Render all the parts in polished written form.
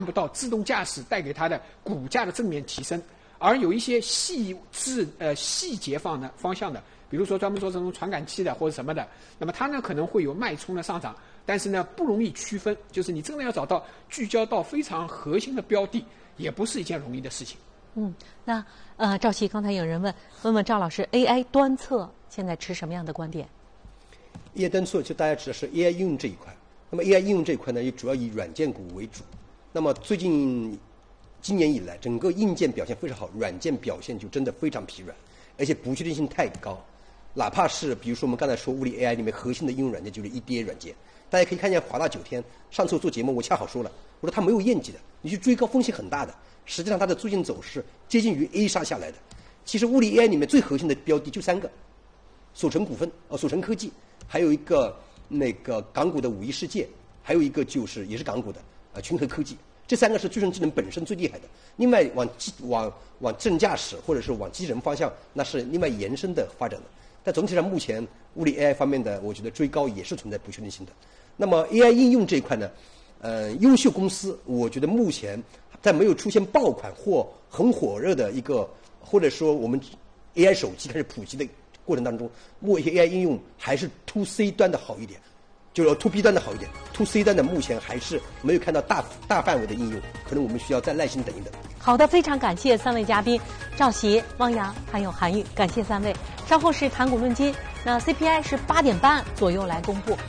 不到自动驾驶带给它的股价的正面提升，而有一些细节方向的，比如说专门做这种传感器的或者什么的，那么它呢可能会有脉冲的上涨，但是呢不容易区分，就是你真的要找到聚焦到非常核心的标的，也不是一件容易的事情。 那赵琦，刚才有人问赵老师 ，AI 端侧现在持什么样的观点 ？AI 端侧就大家指的是 AI 应用这一块，那么 AI 应用这一块呢，也主要以软件股为主。那么今年以来，整个硬件表现非常好，软件表现就真的非常疲软，而且不确定性太高。哪怕是比如说我们刚才说物理 AI 里面核心的应用软件就是 EDA 软件，大家可以看见华大9天，上次我做节目我恰好说了，我说它没有业绩的，你去追高风险很大的。实际上它的最近走势接近于 A 杀下来的。其实物理 AI 里面最核心的标的就3个，索成股份、索成科技，还有一个那个港股的5亿世界，还有一个就是也是港股的群和科技。这3个是计算智能本身最厉害的。另外往自动驾驶或者是往机器人方向，那是另外延伸的发展的。但总体上目前物理 AI 方面的，我觉得追高也是存在不确定性的。那么 AI 应用这一块呢，优秀公司，我觉得目前在没有出现爆款或很火热的一个，或者说我们 AI 手机开始普及的过程当中，目前 AI 应用还是 To C 端的好一点，就是 To B 端的好一点。To C 端的目前还是没有看到大范围的应用，可能我们需要再耐心等一等。 好的，非常感谢3位嘉宾赵琦、汪洋还有韩愈，感谢3位。稍后是谈股论金，那 CPI 是8点半左右来公布。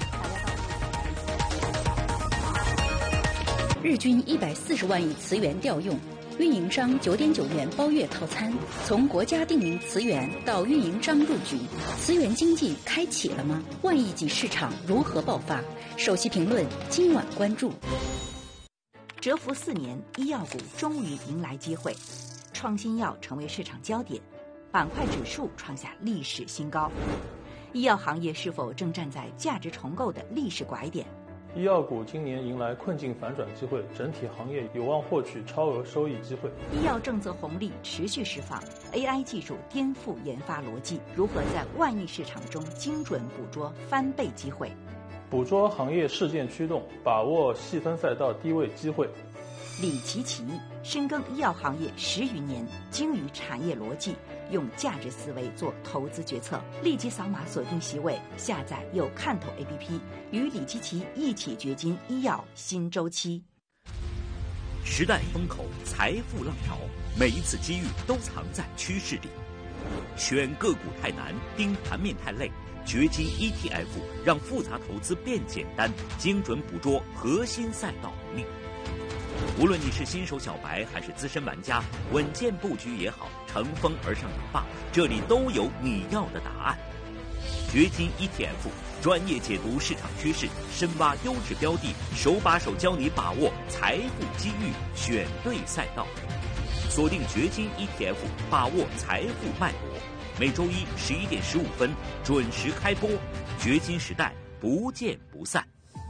日均140万亿磁元调用，运营商9.9元包月套餐，从国家定名磁源到运营商入局，磁源经济开启了吗？万亿级市场如何爆发？首席评论今晚关注。 蛰伏4年，医药股终于迎来机会，创新药成为市场焦点，板块指数创下历史新高。医药行业是否正站在价值重构的历史拐点？ 医药股今年迎来困境反转机会，整体行业有望获取超额收益机会。 医药政策红利持续释放 ，AI 技术颠覆研发逻辑，如何在万亿市场中精准捕捉翻倍机会？ 捕捉行业事件驱动，把握细分赛道低位机会。 李奇奇深耕医药行业10余年，精于产业逻辑，用价值思维做投资决策。立即扫码锁定席位，下载有看头 APP， 与李奇奇一起掘金医药新周期。 时代风口，财富浪潮，每一次机遇都藏在趋势里。选个股太难，盯盘面太累，掘金 ETF 让复杂投资变简单，精准捕捉核心赛道红利。无论你是新手小白还是资深玩家，稳健布局也好，乘风而上也罢，这里都有你要的答案。掘金 ETF 专业解读市场趋势，深挖优质标的，手把手教你把握财富机遇，选对赛道。锁定掘金 ETF， 把握财富脉搏。每周一11点15分准时开播，掘金时代不见不散。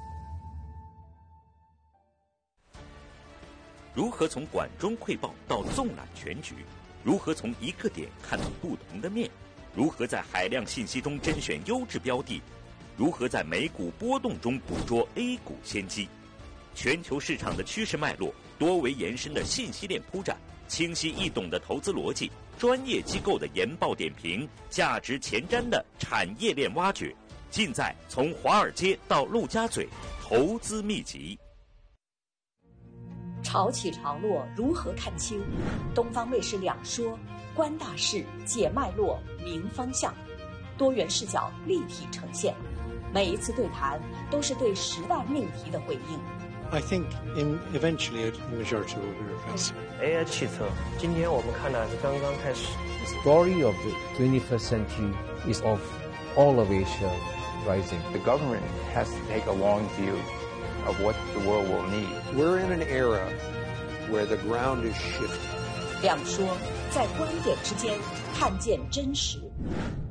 如何从管中窥豹到纵览全局？如何从一个点看到不同的面？如何在海量信息中甄选优质标的？如何在美股波动中捕捉 A 股先机？全球市场的趋势脉络，多维延伸的信息链铺展，清晰易懂的投资逻辑，专业机构的研报点评，价值前瞻的产业链挖掘，尽在从华尔街到陆家嘴投资秘籍。 潮起潮落如何看清？东方卫视两说，观大势，解脉络，明方向，多元视角立体呈现。每一次对谈都是对时代命题的回应。 I think eventually a majority will be replaced. AI 汽车，今天我们看的是刚刚开始。 The story of the 21st century is of all of Asia rising. The government has to take a long view of what the world will need. We're in an era where the ground is shifting. 两说，在观点之间看见真实。